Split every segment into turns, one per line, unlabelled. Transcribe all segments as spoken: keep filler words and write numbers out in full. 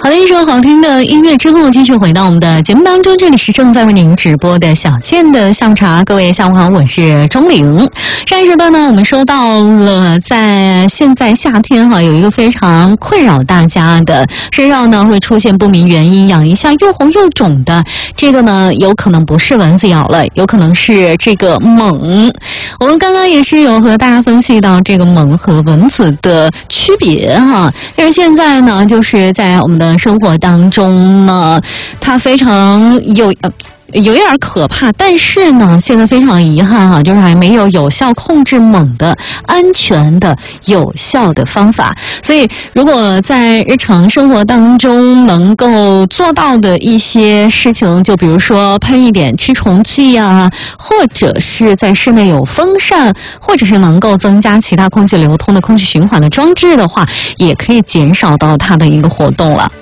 好的，一首好听的音乐之后，继续回到我们的节目当中。这里是正在为您直播的小倩的下午茶，各位下午好，我是钟玲。上一时段呢，我们说到了在现在夏天哈，有一个非常困扰大家的，身上呢会出现不明原因痒一下又红又肿的，这个呢有可能不是蚊子咬了，有可能是这个螨。我们刚刚也是有和大家分析到这个螨和蚊子的区别哈，但是现在呢，就是在我们的生活当中呢，它非常有呃有一点可怕，但是呢，现在非常遗憾哈、啊，就是还没有有效控制螨的安全的有效的方法。所以，如果在日常生活当中能够做到的一些事情，就比如说喷一点驱虫剂啊，或者是在室内有风扇，或者是能够增加其他空气流通的空气循环的装置的话，也可以减少到它的一个活动了。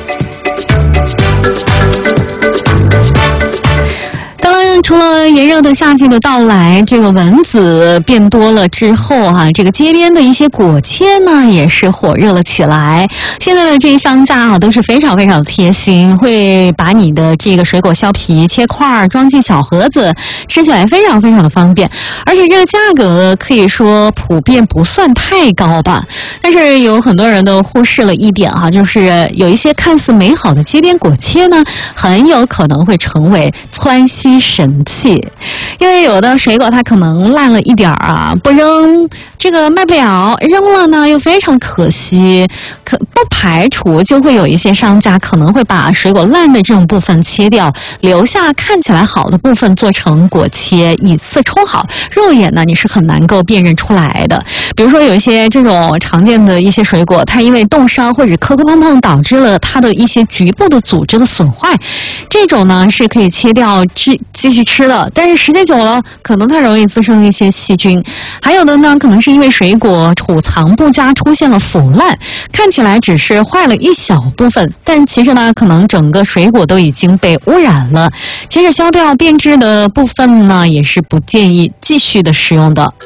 当然，除了炎热的夏季的到来，这个蚊子变多了之后哈、啊，这个街边的一些果切呢也是火热了起来。现在的这些商家啊都是非常非常贴心，会把你的这个水果削皮切块装进小盒子，吃起来非常非常的方便，而且这个价格可以说普遍不算太高吧。但是有很多人都忽视了一点哈、啊，就是有一些看似美好的街边果切呢，很有可能会成为窜稀神器，因为有的水果它可能烂了一点啊，不扔这个卖不了，扔了呢又非常可惜，可不排除就会有一些商家可能会把水果烂的这种部分切掉，留下看起来好的部分做成果切，以次充好，肉眼呢你是很难够辨认出来的。比如说有一些这种常见的一些水果，它因为冻伤或者磕磕碰碰导致了它的一些局部的组织的损坏，这种呢是可以切掉继继续吃的，但是时间久了可能它容易滋生一些细菌。还有的呢可能是因为水果储藏不佳出现了腐烂，看起来只是坏了一小部分，但其实呢可能整个水果都已经被污染了。其实削掉变质的部分呢也是不建议继续的使用的。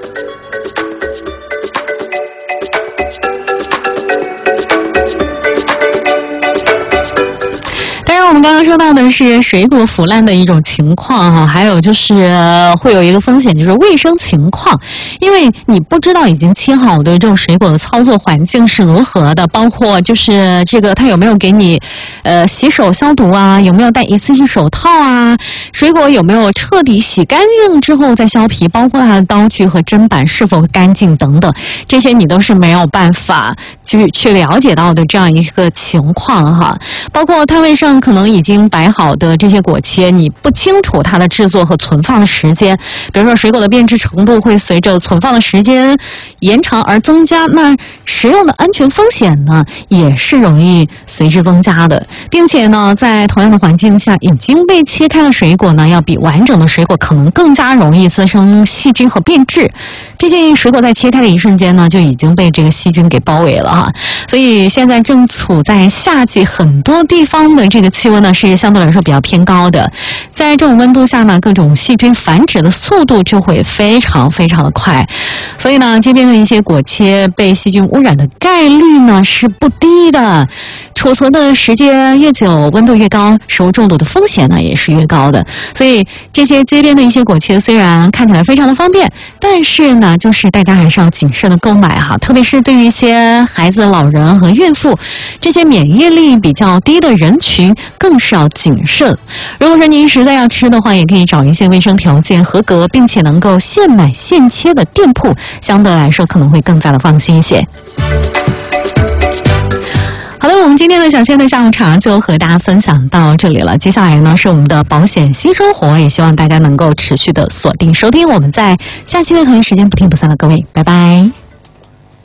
我们刚刚说到的是水果腐烂的一种情况哈，还有就是会有一个风险，就是卫生情况，因为你不知道已经切好的这种水果的操作环境是如何的，包括就是这个它有没有给你呃洗手消毒啊，有没有戴一次性手套啊，水果有没有彻底洗干净之后再削皮，包括它的刀具和砧板是否干净等等，这些你都是没有办法去去了解到的这样一个情况哈。包括摊位上可能已经摆好的这些果切，你不清楚它的制作和存放的时间，比如说水果的变质程度会随着存放的时间延长而增加，那食用的安全风险呢也是容易随之增加的，并且呢在同样的环境下，已经被切开的水果呢要比完整的水果可能更加容易滋生细菌和变质，毕竟水果在切开的一瞬间呢就已经被这个细菌给包围了哈。所以现在正处在夏季，很多地方的这个气温呢是相对来说比较偏高的，在这种温度下呢，各种细菌繁殖的速度就会非常非常的快，所以呢，街边的一些果切被细菌污染的概率呢是不低的。储存的时间越久，温度越高，食物中毒的风险呢也是越高的。所以这些街边的一些果切虽然看起来非常的方便，但是呢，就是大家还是要谨慎的购买哈，特别是对于一些孩子、老人和孕妇这些免疫力比较低的人群，更是要谨慎。如果说您实在要吃的话，也可以找一些卫生条件合格，并且能够现买现切的店铺，相对来说可能会更加的放心一些。好的，我们今天的小倩的下午茶就和大家分享到这里了。接下来呢是我们的保险新生活，也希望大家能够持续的锁定收听。我们在下期的同一时间不听不散了，各位，拜拜。